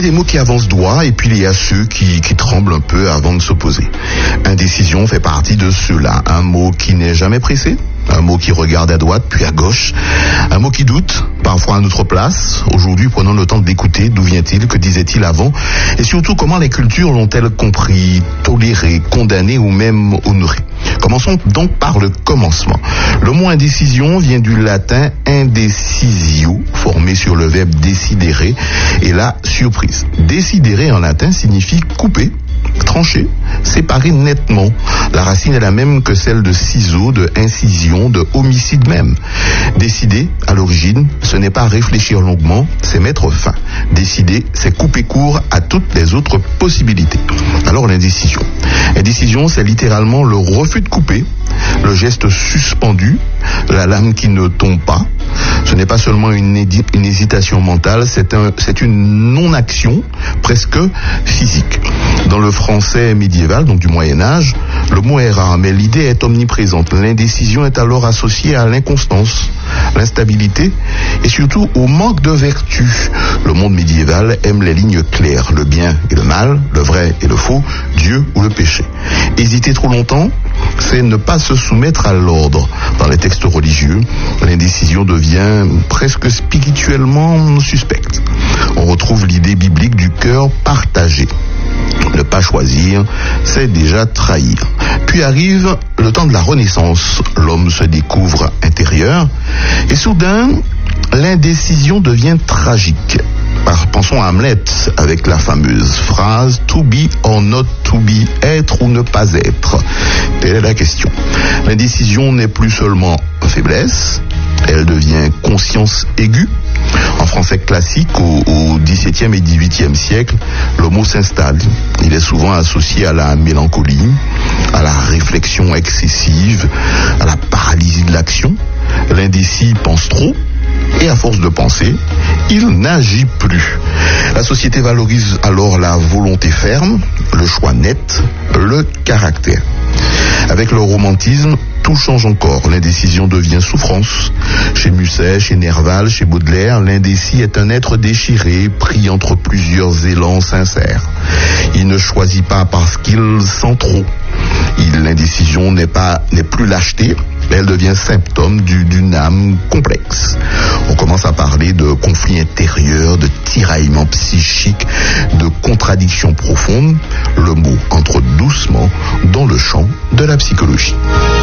des mots qui avancent droit et puis il y a ceux qui tremblent un peu avant de s'opposer. Indécision fait partie de ceux-là. Un mot qui n'est jamais pressé, un mot qui regarde à droite puis à gauche, un mot qui doute, parfois à notre place. Aujourd'hui, prenons le temps d'écouter d'où vient-il, que disait-il avant, et surtout comment les cultures l'ont-elles compris, toléré, condamné ou même honoré. Commençons donc par le commencement. Le mot indécision vient du latin indecisio, formé sur le verbe decidere, et là, surprise. Decidere en latin signifie couper, trancher, séparer nettement. La racine est la même que celle de ciseaux, de incision, de homicide même. Décider, à l'origine, ce n'est pas réfléchir longuement, c'est mettre fin. Décider, c'est couper court à toutes les autres possibilités. Alors l'indécision. Indécision, c'est littéralement le refus de couper, le geste suspendu, la lame qui ne tombe pas. Ce n'est pas seulement une hésitation mentale, c'est une non-action presque physique. Dans le français médiéval, donc du Moyen-Âge, le mot est rare, mais l'idée est omniprésente. L'indécision est alors associée à l'inconstance, l'instabilité et surtout au manque de vertu. Le monde médiéval aime les lignes claires, le bien et le mal, le vrai et le faux, Dieu ou le péché. Hésiter trop longtemps, c'est ne pas se soumettre à l'ordre. Dans les textes religieux, l'indécision devient presque spirituellement suspecte. On retrouve l'idée biblique du cœur partagé. Ne pas choisir, c'est déjà trahir. Puis arrive le temps de la Renaissance. L'homme se découvre intérieur et soudain, l'indécision devient tragique. Pensons à Hamlet avec la fameuse phrase « to be or not to be », être ou ne pas être. Telle est la question. L'indécision n'est plus seulement faiblesse, elle devient conscience aiguë. En français classique, au XVIIe et XVIIIe siècle, le mot s'installe. Il est souvent associé à la mélancolie, à la réflexion excessive, à la paralysie de l'action. L'indécis pense trop, et à force de penser, il n'agit plus. La société valorise alors la volonté ferme, le choix net, le caractère. Avec le romantisme, tout change encore. L'indécision devient souffrance. Chez Musset, chez Nerval, chez Baudelaire, l'indécis est un être déchiré, pris entre plusieurs élans sincères. Il ne choisit pas parce qu'il sent trop. L'indécision n'est plus lâcheté, elle devient symptôme d'une âme complexe. On commence à parler de conflits intérieurs, de tiraillements psychiques, de contradictions profondes. Le mot entre doucement dans le champ de la psychologie.